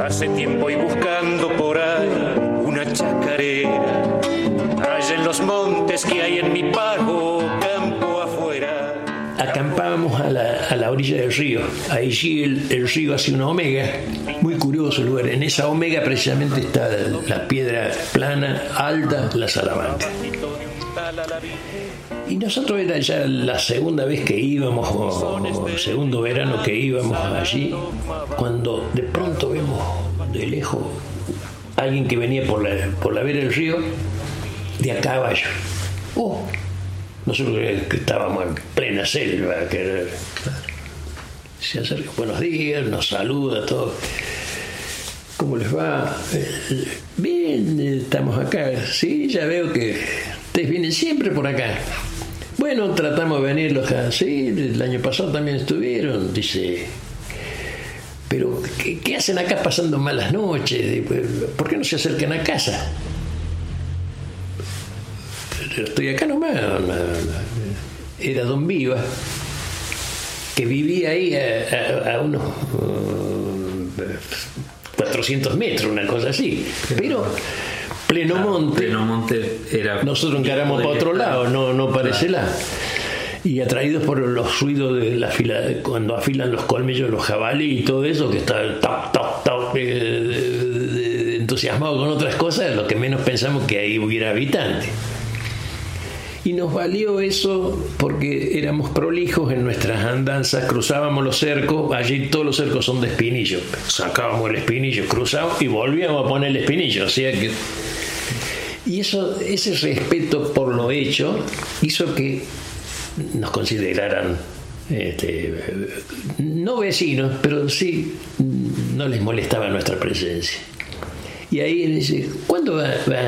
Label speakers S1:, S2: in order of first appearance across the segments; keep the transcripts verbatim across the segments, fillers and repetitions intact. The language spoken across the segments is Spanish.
S1: Hace tiempo y buscando por ahí una chacarera, allá en los montes que hay en mi pago, campo afuera.
S2: Acampábamos a la, a la orilla del río. Ahí sí el, el río hace una omega, muy curioso el lugar. En esa omega precisamente está la, la piedra plana, alta, la Salamanca. Y nosotros era ya la segunda vez que íbamos, o, o el segundo verano que íbamos allí, cuando de pronto vemos de lejos alguien que venía por la, por la vera del río de a caballo. Oh, nosotros que estábamos en plena selva, que se acerca, buenos días, nos saluda, todo. ¿Cómo les va? Bien, estamos acá. Sí, ya veo que ustedes vienen siempre por acá. Bueno, tratamos de venirlos así, el año pasado también estuvieron, dice. Pero, ¿qué, qué hacen acá pasando malas noches? ¿Por qué no se acercan a casa? Estoy acá nomás. Era Don Viva, que vivía ahí a, a, a unos uh, cuatrocientos metros, una cosa así. Pero pleno
S3: claro,
S2: monte.
S3: Pleno monte era.
S2: Nosotros encaramos para otro lado, no, no para ese lado. Y atraídos por los ruidos de la fila, cuando afilan los colmillos, los jabalí y todo eso, que está top, top, top, eh, entusiasmado con otras cosas, lo que menos pensamos que ahí hubiera habitantes. Y nos valió eso porque éramos prolijos en nuestras andanzas, cruzábamos los cercos, allí todos los cercos son de espinillo, sacábamos el espinillo, cruzábamos y volvíamos a poner el espinillo, o sea que... Y eso, ese respeto por lo hecho hizo que nos consideraran este, no vecinos, pero sí no les molestaba nuestra presencia. Y ahí él dice, ¿cuándo va, va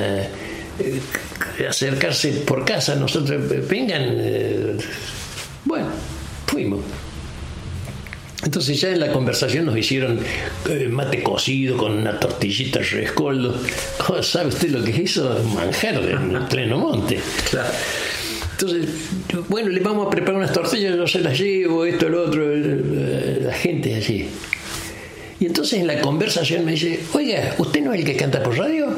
S2: a acercarse por casa? Nosotros vengan. Bueno, fuimos. Entonces ya en la conversación nos hicieron eh, mate cocido con una tortillita rescoldo. Oh, ¿sabe usted lo que hizo? Manjar en pleno monte. Claro. Entonces, bueno, le vamos a preparar unas tortillas, yo se las llevo, esto, lo otro, la gente allí. Y entonces en la conversación me dice, oiga, ¿usted no es el que canta por radio?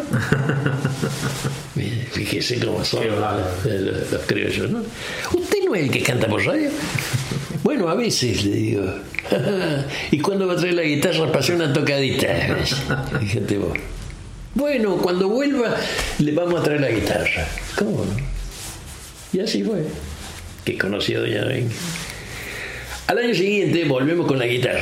S2: Fíjese cómo son los, los criollos, ¿no? ¿Usted no es el que canta por radio? Bueno, a veces, le digo. ¿Y cuándo va a traer la guitarra para hacer una tocadita? Fíjate vos. Bueno, cuando vuelva le vamos a traer la guitarra. ¿Cómo no? Y así fue, que conocí a doña Dominga. Al año siguiente volvemos con la guitarra.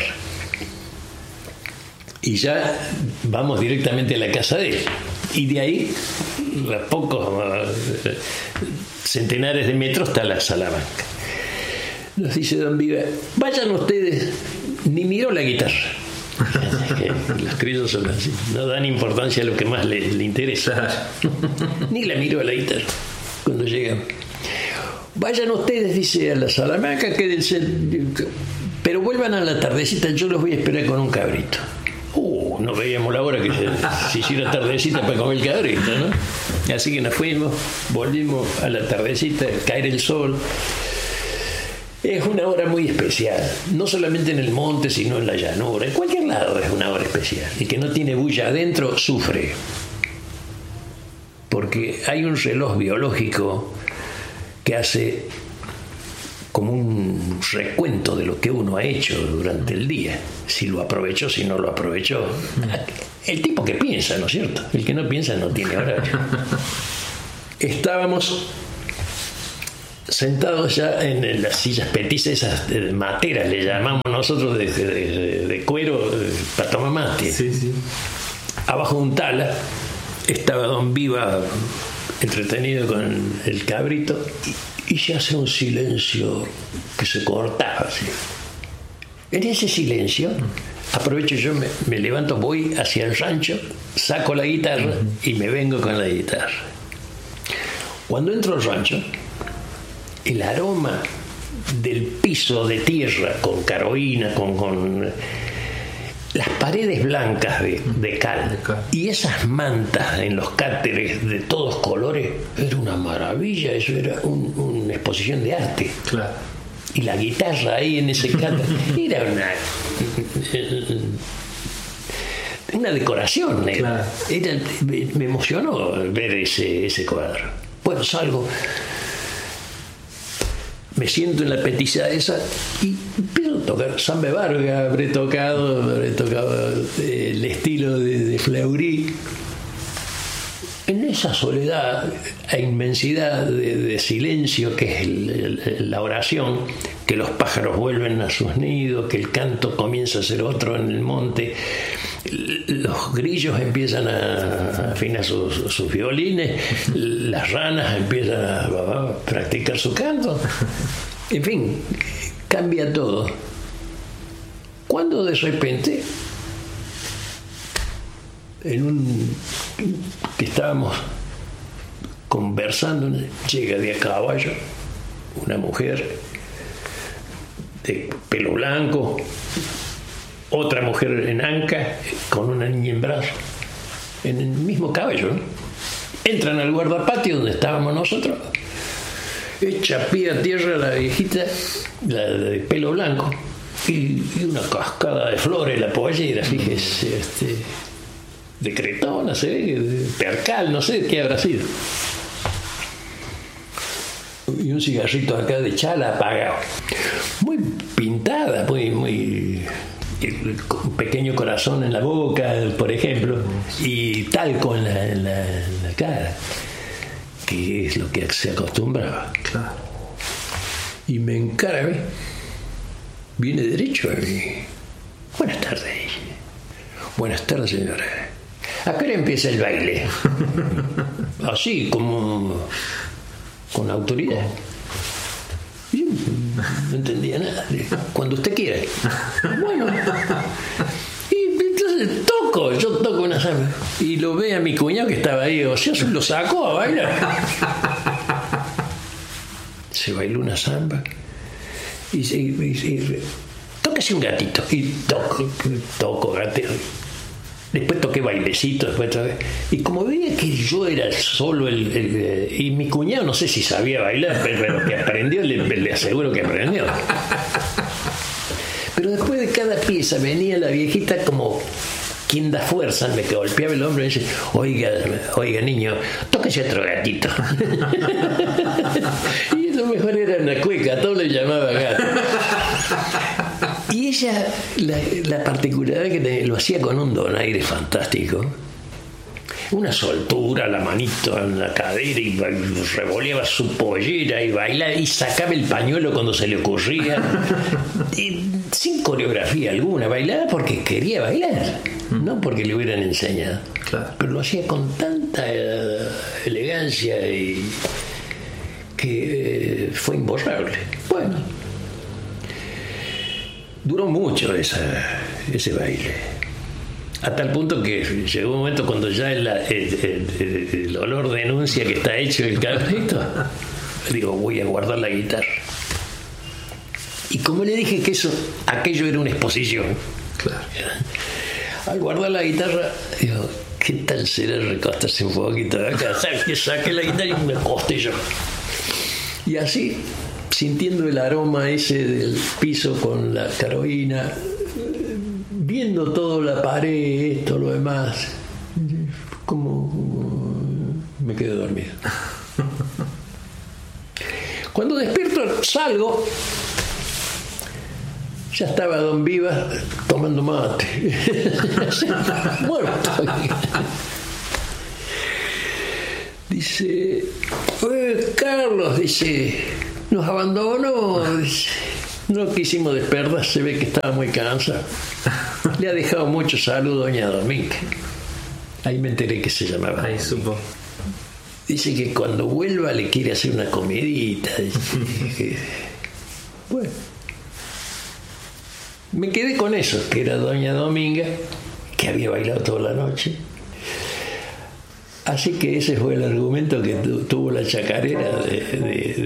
S2: Y ya vamos directamente a la casa de él. Y de ahí, a pocos uh, centenares de metros, está la Salamanca. Nos dice Don Viva, vayan ustedes, ni miró la guitarra. Los criollos son así, no dan importancia a lo que más les le interesa. Ni la miró a la guitarra cuando llegamos. Vayan ustedes, dice, a la Salamanca, quédense, pero vuelvan a la tardecita, yo los voy a esperar con un cabrito. Uh, no veíamos la hora que se, se hiciera tardecita para comer el cabrito, ¿no? Así que nos fuimos, volvimos a la tardecita, caer el sol. Es una hora muy especial, no solamente en el monte, sino en la llanura, en cualquier lado es una hora especial. Y que no tiene bulla adentro, sufre. Porque hay un reloj biológico que hace como un recuento de lo que uno ha hecho durante el día, si lo aprovechó, si no lo aprovechó. El tipo que piensa, ¿no es cierto? El que no piensa no tiene horario. Estábamos sentados ya en las sillas petizas, esas de materas, le llamamos nosotros, de, de, de cuero, para tomar mate. Sí, sí. Abajo de un tala estaba Don Viva entretenido con el cabrito y, y se hace un silencio que se cortaba así. En ese silencio aprovecho, yo me, me levanto, voy hacia el rancho, saco la guitarra uh-huh. y me vengo con la guitarra. Cuando entro al rancho, el aroma del piso de tierra con carolina, con, con las paredes blancas de, de cal y esas mantas en los cáteres de todos colores, era una maravilla. Eso era un, una exposición de arte. Claro. Y la guitarra ahí en ese cáter era una... una decoración.
S3: Claro.
S2: Era, me emocionó ver ese, ese cuadro. Bueno, salgo, me siento en la petiza esa y empiezo a tocar samba de Vargas, habré tocado, habré tocado el estilo de, de Fleury. En esa soledad e inmensidad de, de silencio que es el, el, la oración, que los pájaros vuelven a sus nidos, que el canto comienza a ser otro en el monte, los grillos empiezan a afinar sus, sus violines, las ranas empiezan a, a practicar su canto, en fin, cambia todo. Cuando de repente, en un que estábamos conversando, llega de a caballo una mujer de pelo blanco, otra mujer en anca con una niña en brazos, en el mismo caballo, ¿no? Entran al guardapatio donde estábamos nosotros, echa pie a tierra la viejita, la de pelo blanco, y, y una cascada de flores la pollera, fíjese, este de Cretona, se ve, de percal, no sé qué habrá sido. Y un cigarrito acá de chala apagado. Muy pintada, muy, muy. Un pequeño corazón en la boca, por ejemplo, y talco en la, en la, en la cara, que es lo que se acostumbraba.
S3: Claro.
S2: Y me encara a mí. Viene derecho a mí. Buenas tardes. Buenas tardes, señora. ¿A qué hora empieza el baile? Así, como con autoridad. Yo no entendía nada. Cuando usted quiera. Bueno. Y entonces toco, yo toco una samba. Y lo ve a mi cuñado que estaba ahí, o sea, lo sacó a bailar. Se bailó una samba. Y, y, y, y tóquese un gatito. Y toco, toco gatito. Después toqué bailecito, después otra vez. Y como veía que yo era solo el, el, el... Y mi cuñado no sé si sabía bailar, pero que aprendió, le, le aseguro que aprendió. Pero después de cada pieza venía la viejita como quien da fuerza, me golpeaba el hombro y dice, oiga, oiga niño, tóquese otro gatito. Y eso mejor era una cueca, todo le llamaba gato. Y ella, la, la particularidad que te, lo hacía con un donaire fantástico, una soltura, la manito en la cadera y revoleaba su pollera y bailaba y sacaba el pañuelo cuando se le ocurría, y sin coreografía alguna, bailaba porque quería bailar, no porque le hubieran enseñado.
S3: Claro.
S2: Pero lo hacía con tanta eh, elegancia y que eh, fue imborrable. Bueno, duró mucho esa, ese baile, a tal punto que llegó un momento cuando ya el, el, el, el olor denuncia que está hecho el cabrito, digo, voy a guardar la guitarra. Y como le dije que eso, aquello era una exposición,
S3: claro,
S2: al guardar la guitarra, digo, ¿qué tal será recostarse un poquito de acá? Que saqué la guitarra y me acosté yo. Y así, sintiendo el aroma ese del piso con la carabina, viendo todo, la pared, esto, lo demás, como me quedé dormido. Cuando despierto, salgo, ya estaba don Viva tomando mate. Muerto. Dice, eh, Carlos, dice, nos abandonó, dice, no quisimos despertar, se ve que estaba muy cansado. Le ha dejado mucho salud doña Dominga. Ahí me enteré que se llamaba.
S3: Ahí supo.
S2: Dice que cuando vuelva le quiere hacer una comidita. Dice, bueno, me quedé con eso, que era doña Dominga, que había bailado toda la noche. Así que ese fue el argumento que tuvo la chacarera de, de